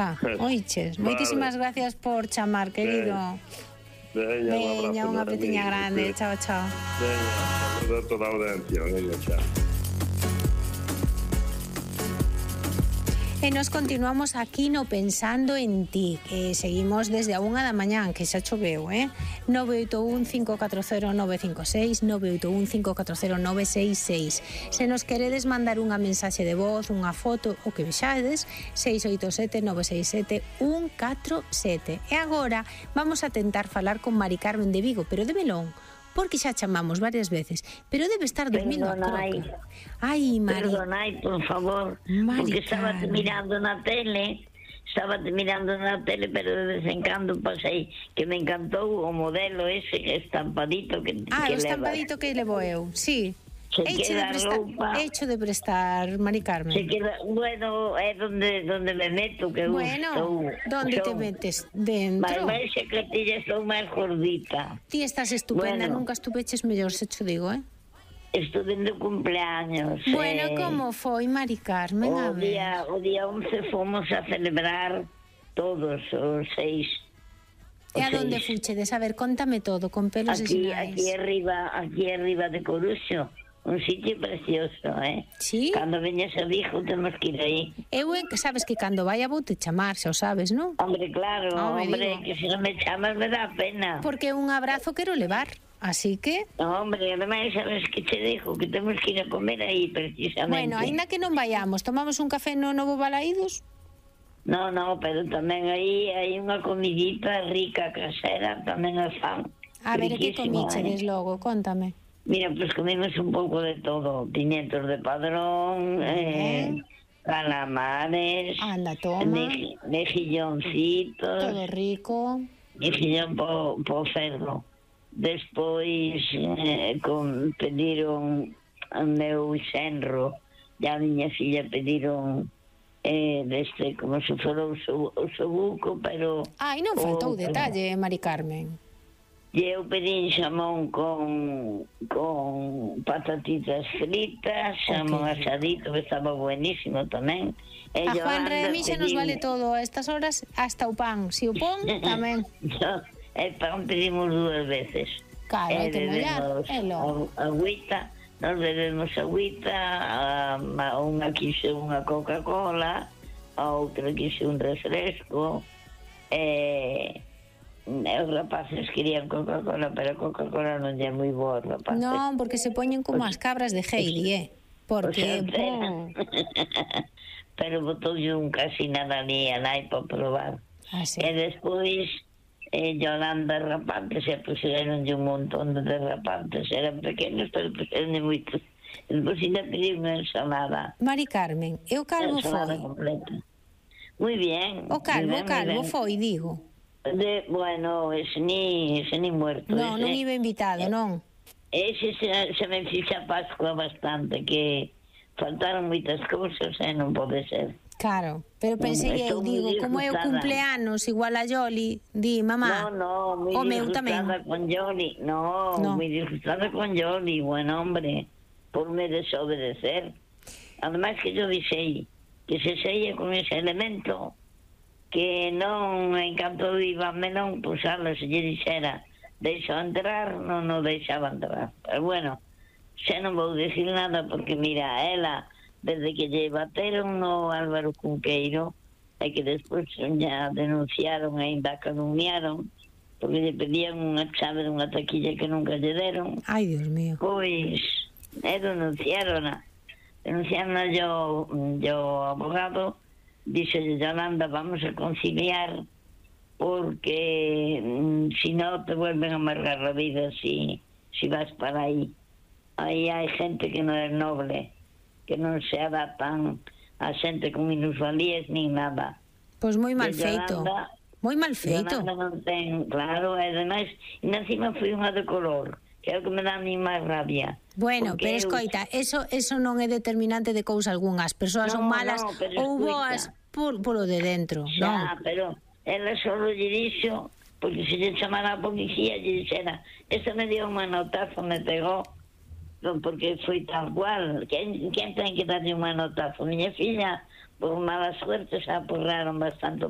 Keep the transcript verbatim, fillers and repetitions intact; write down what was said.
está. Oiches, vale. Moitísimas gracias por chamar, querido. Veña, Veña, unha apretiña grande. Chao, chao. Veña, saludos a toda a audiencia. Veña, chao. E nos continuamos aquí no Pensando en Ti, que seguimos desde a unha da mañán, que xa choveu, eh? nove oito un, cinco catro cero, nove cinco seis, nove oito un, cinco catro cero, nove seis seis. Se nos queredes mandar unha mensaxe de voz, unha foto, o que vexades, seis oito sete, nove seis sete, un catro sete. E agora vamos a tentar falar con Mari Carmen de Vigo, pero de melón, porque xa chamamos varias veces, pero debe estar dormindo a troca. Ai, Mari. Perdonai, por favor, Mari porque estaba Carmen. mirando na tele, estaba mirando na tele, pero de vez en cando pasei, que me encantou o modelo ese estampadito que, ah, que o estampadito que levo eu, sí. Se Hecho de, queda prestar, roupa. hecho de prestar, Mari Carmen. Se queda, bueno, é donde donde me meto, que eu Bueno, estou, donde te son, metes? Dentro. Mas vexe que ti ya estou máis gordita. Ti estás estupenda, Bueno. nunca estuveches mellor, se cho digo, eh? Estuve de cumpleaños. Bueno, eh, como foi, Mari Carmen? A o ver. día, o día once fomos a celebrar todos os seis. E os a donde seis. fuchedes? A ver, contame todo, con pelos e Aquí, sinais. aquí arriba, aquí arriba de Coruxo, un sitio precioso, eh? Sí? Cando veñas a Vigo temos que ir aí. Eu, en- sabes que cando vai a vou te chamar, xa o sabes, non? Hombre, claro, No, me hombre, digo. que se non me chamas me dá pena. Porque un abrazo quero levar, así que... No, hombre, ademais, sabes que te dijo que temos que ir a comer aí precisamente. Bueno, aínda que non vayamos, tomamos un café no Novo Balaídos? No, no, pero tamén aí hai unha comidita rica casera, tamén a fan. A ver, que Riquísima, comichedes eh. logo? Contame. Mira, pues comimos un pouco de todo, pimientos de padrón, eh, calamares, Anda, toma. meji- mejilloncitos, Todo rico. mejillón po, po cerdo. Despois eh, con, pediron a meu xenro e a miña filla pediron eh, deste, como se fora o, so, o sobuco, pero... Ai, non faltou o- detalle, Mari Carmen. E eu pedín xamón con, con patatitas fritas, xamón Ok. asadito, que estaba buenísimo tamén. E A Juan Yolanda Remi xa nos pedín- vale todo a estas horas, hasta o pan. Si o pon, tamén. No, e pan pedimos dúas veces. Claro, hai E que mollar, bebemos é logo. a- agüita, nos bebemos agüita, a, a unha quise unha Coca-Cola, a outra quise un refresco, e... os rapaces querían Coca-Cola, pero Coca-Cola non é moi boa, rapaces. Non, porque se poñen como as cabras de Heidi, eh? Porque... O sea, bo, pero botoulle un casi nada ali a nai para probar. ah, sí. E despois eh, Yolanda rapantes e puseron un montón de rapantes, eran pequenos pero puseron moitos. E despois ainda pedí unha ensalada, Mari Carmen, e o calvo ensalada foi? completa. Moi bien. O calvo, moi o ben, calvo moi ben. foi, digo. De, bueno, ese ni, ese ni muerto. Non, non ese, iba invitado, non? ese se, se me fixa a Pascua bastante, que faltaron moitas cousas e non pode ser. Claro, pero pensei eu, estou moi digo, como é o disgustada. cumpleanos igual a Yoli, di, mamá, No, no, muy o meu disgustada tamén. con Yoli. No, No. muy disgustada con Yoli, buen hombre, por me desobedecer. Además que yo dixei que se sella con ese elemento que non en canto iba menón, pues ala, se lle dixera deixo entrar, non o deixaba entrar. Pero bueno, xa non vou dicir nada porque mira, ela desde que lle bateron no Álvaro Cunqueiro e que despois ya denunciaron e ainda calumniaron porque lle pedían unha chave dunha taquilla que nunca lle deron, Ai, Dios mío. pois e denunciaron denunciaron yo, yo abogado, dice Yolanda, vamos a conciliar porque mm, si no te vuelven a amargar la vida si, si vas para ahí. Aí hai gente que non é noble, que non se adaptan a xente con minusvalías nin nada. Pois moi mal E feito. Yolanda- Moi mal feito. Yolanda non ten, claro, e ademais, e encima foi unha de color, que é o que me dá a mí máis rabia. Bueno, Porque pero eu- escoita, eso eso non é determinante de cousa algunha. As persoas son No, malas no, pero ou escoita. boas por, polo de dentro, Xa, non? pero ela só lle dixo, porque se lle chamara a policía, lle dixera, esta me dio un manotazo, me pegó, non, porque foi tal cual. Quen, quen ten que darlle un manotazo? Miña filla, por mala suerte, se apurraron bastante